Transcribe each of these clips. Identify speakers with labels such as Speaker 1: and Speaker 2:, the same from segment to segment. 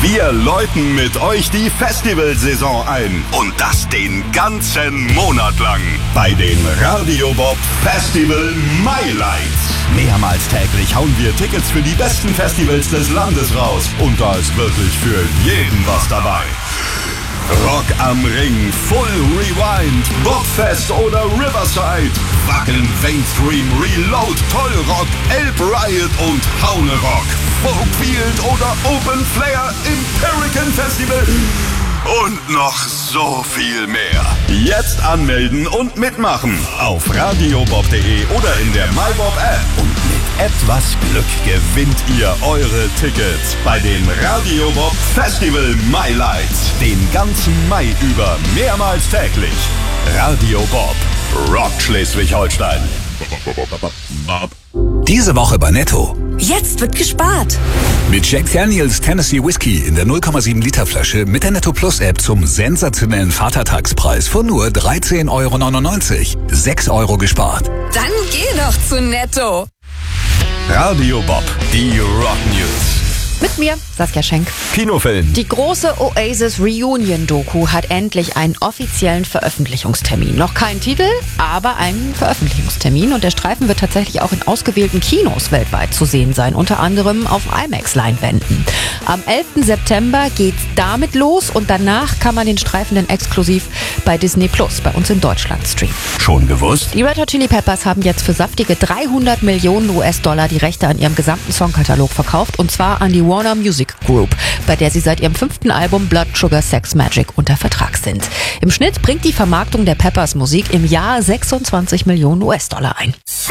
Speaker 1: Wir läuten mit euch die Festivalsaison ein. Und das den ganzen Monat lang. Bei den Radio Bob Festival Highlights. Mehrmals täglich hauen wir Tickets für die besten Festivals des Landes raus. Und da ist wirklich für jeden was dabei. Rock am Ring, Full Rewind, Bobfest oder Riverside, Wacken, Mainstream, Reload, Tollrock, Elb Riot und Haune Rock, Folkfield oder Open Flair im Hurricane Festival und noch so viel mehr. Jetzt anmelden und mitmachen auf radiobob.de oder in der MyBob-App. Und mit etwas Glück gewinnt ihr eure Tickets bei den Radio Bob Festival Highlights. Den ganzen Mai über, mehrmals täglich. Radio Bob, Rock Schleswig-Holstein.
Speaker 2: Diese Woche bei Netto.
Speaker 3: Jetzt wird gespart.
Speaker 2: Mit Jack Daniels Tennessee Whiskey in der 0,7 Liter Flasche mit der Netto Plus App zum sensationellen Vatertagspreis von nur 13,99 €. 6 € gespart.
Speaker 3: Dann geh doch zu Netto.
Speaker 1: Radio Bob, die Rock News.
Speaker 4: Mit mir, Saskia Schenk.
Speaker 1: Kinofilm.
Speaker 4: Die große Oasis Reunion-Doku hat endlich einen offiziellen Veröffentlichungstermin. Noch kein Titel, aber einen Veröffentlichungstermin. Und der Streifen wird tatsächlich auch in ausgewählten Kinos weltweit zu sehen sein, unter anderem auf IMAX-Leinwänden. Am 11. September geht's damit los und danach kann man den Streifen dann exklusiv bei Disney Plus bei uns in Deutschland streamen.
Speaker 1: Schon gewusst?
Speaker 4: Die Red Hot Chili Peppers haben jetzt für saftige 300 Millionen US-Dollar die Rechte an ihrem gesamten Songkatalog verkauft, und zwar an die Warner Music Group, bei der sie seit ihrem 5. Album Blood Sugar Sex Magic unter Vertrag sind. Im Schnitt bringt die Vermarktung der Peppers Musik im Jahr 26 Millionen US-Dollar ein.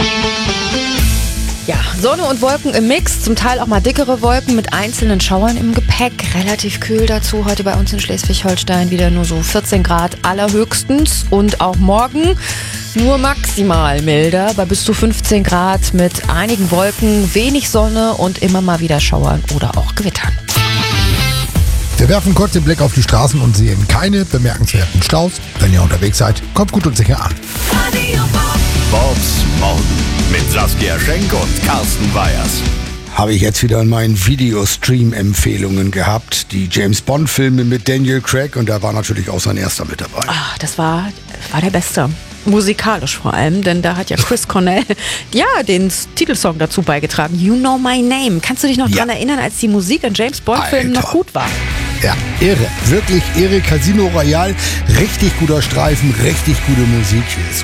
Speaker 4: Ja, Sonne und Wolken im Mix, zum Teil auch mal dickere Wolken mit einzelnen Schauern im Gepäck. Relativ kühl dazu heute bei uns in Schleswig-Holstein, wieder nur so 14 Grad allerhöchstens, und auch morgen nur maximal milder, bei bis zu 15 Grad mit einigen Wolken, wenig Sonne und immer mal wieder Schauern oder auch Gewittern.
Speaker 5: Wir werfen kurz den Blick auf die Straßen und sehen keine bemerkenswerten Staus. Wenn ihr unterwegs seid, kommt gut und sicher an.
Speaker 1: Bobs Morgen mit Saskia Schenk und Carsten Weyers.
Speaker 5: Habe ich jetzt wieder in meinen Videostream-Empfehlungen gehabt. Die James-Bond-Filme mit Daniel Craig, und da war natürlich auch sein erster mit dabei.
Speaker 4: Ah, das war der Beste. Musikalisch vor allem, denn da hat ja Chris Cornell den Titelsong dazu beigetragen. You Know My Name. Kannst du dich noch dran erinnern, als die Musik in James Bond-Filmen noch gut war?
Speaker 5: Ja, irre. Wirklich irre. Casino Royale. Richtig guter Streifen, richtig gute Musik.